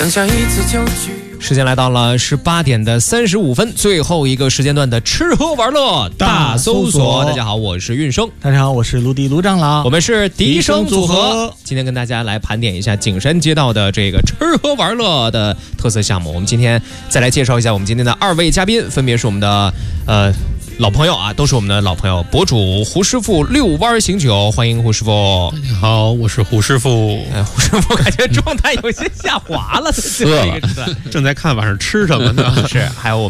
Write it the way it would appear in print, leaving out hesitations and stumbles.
时间来到了18点的35分，最后一个时间段的吃喝玩乐大搜索。大家好，我是运生。 大家好，我是卢迪卢长老。 我们是笛声组合。 笛声组合今天跟大家来盘点一下景山街道的这个吃喝玩乐的特色项目。我们今天再来介绍一下我们今天的2位嘉宾，分别是我们的老朋友啊，都是我们的老朋友，博主胡师傅遛弯醒酒，欢迎胡师傅。 大家好，我是胡师傅。 胡师傅感觉状态有些下滑了， 饿了，正在看晚上吃什么呢？ 是，还有我们